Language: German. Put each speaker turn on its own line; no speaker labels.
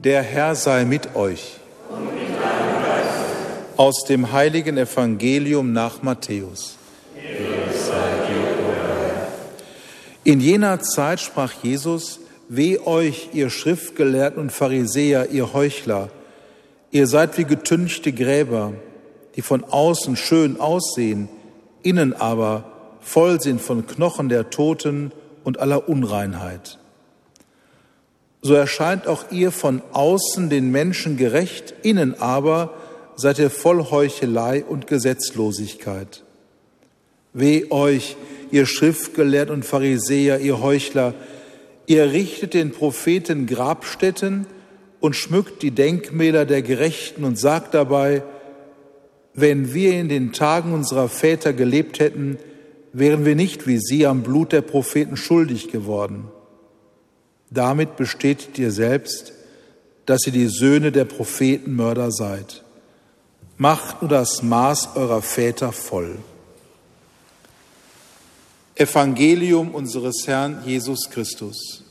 Der Herr sei mit euch.
Und mit deinem Geist.
Aus dem heiligen Evangelium nach Matthäus.
Ehre sei dir, o Herr.
In jener Zeit sprach Jesus: Weh euch, ihr Schriftgelehrten und Pharisäer, ihr Heuchler! Ihr seid wie getünchte Gräber, die von außen schön aussehen, innen aber voll sind von Knochen der Toten und aller Unreinheit. So erscheint auch ihr von außen den Menschen gerecht, innen aber seid ihr voll Heuchelei und Gesetzlosigkeit. Weh euch, ihr Schriftgelehrten und Pharisäer, ihr Heuchler! Ihr richtet den Propheten Grabstätten und schmückt die Denkmäler der Gerechten und sagt dabei: Wenn wir in den Tagen unserer Väter gelebt hätten, wären wir nicht wie sie am Blut der Propheten schuldig geworden. Damit bestätigt ihr selbst, dass ihr die Söhne der Prophetenmörder seid. Macht nur das Maß eurer Väter voll. Evangelium unseres Herrn Jesus Christus.